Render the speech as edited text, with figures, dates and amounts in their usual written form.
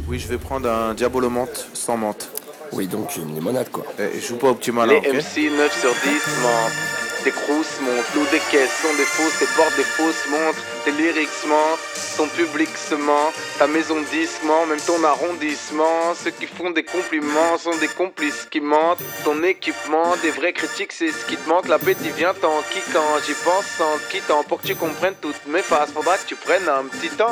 Oui, je vais prendre un Diabolo menthe sans menthe. Oui, donc une limonade, quoi. Je joue pas au petit malin, Les ok? MC 9 sur 10 mentent. Tes crousses montent, l'eau des caisses sont des fausses, tes portes des fausses montres, tes lyrics mentent, ton public se ment, ta maison disque ment, même ton arrondissement. Ceux qui font des compliments sont des complices qui mentent. Ton équipement, des vrais critiques, c'est ce qui te manque. L'appétit vient en kickant, j'y pense en te quittant. Pour que tu comprennes toutes mes phases, faudra que tu prennes un petit temps.